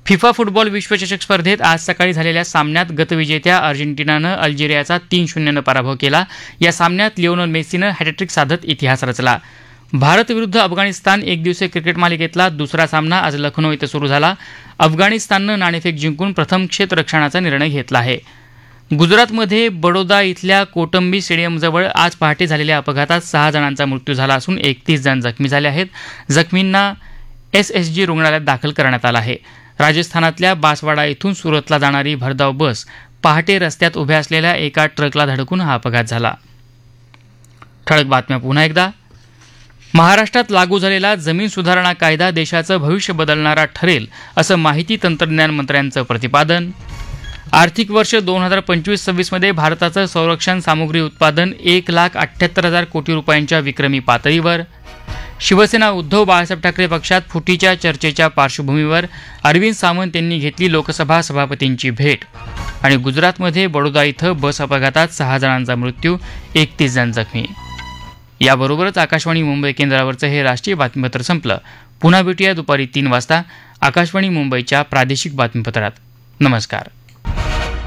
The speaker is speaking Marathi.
फिफा फुटबॉल विश्वचषक स्पर्धेत आज सकाळी झालेल्या सामन्यात गतविजेत्या अर्जेंटिनानं अल्जेरियाचा 3-0 पराभव केला. या सामन्यात लिओनेल मेस्सीनं हॅटट्रिक साधत इतिहास रचला. भारत विरुद्ध अफगाणिस्तान एकदिवसीय क्रिकेट मालिकेतला दुसरा सामना आज लखनौ इथं सुरू झाला. अफगाणिस्ताननं नाणेफेक जिंकून प्रथम क्षेत्ररक्षणाचा निर्णय घेतला आहे. गुजरातमध्ये बडोदा इथल्या कोटंबी स्टेडियमजवळ आज पहाटे झालेल्या अपघातात 6 जणांचा मृत्यू झाला असून 31 जण जखमी झाले आहेत. जखमींना SSG रुग्णालयात दाखल करण्यात आलं आहे. राजस्थानातल्या बासवाडा इथून सुरतला जाणारी भरधाव बस पहाटे रस्त्यात उभ्या असलेल्या एका ट्रकला धडकून हा अपघात झाला. ठळक बातम्या पुन्हा एकदा. महाराष्ट्रात लागू झालेला जमीन सुधारणा कायदा देशाचं भविष्य बदलणारा ठरेल असं माहिती तंत्रज्ञान मंत्र्यांचं प्रतिपादन. आर्थिक वर्ष 2025-26 मध्ये भारताचं संरक्षण सामुग्री उत्पादन 1,78,000 कोटी रुपयांच्या विक्रमी पातळीवर. शिवसेना उद्धव बाळासाहेब ठाकरे पक्षात फुटीच्या चर्चेच्या पार्श्वभूमीवर अरविंद सावंत यांनी घेतली लोकसभा सभापतींची भेट. आणि गुजरातमध्ये बडोदा इथं बस अपघातात 6 जणांचा मृत्यू, 31 जण जखमी. याबरोबरच आकाशवाणी मुंबई केंद्रावरचं हे राष्ट्रीय बातमीपत्र संपलं. पुन्हा भेटूया दुपारी 3 वाजता आकाशवाणी मुंबईच्या प्रादेशिक बातमीपत्रात. नमस्कार.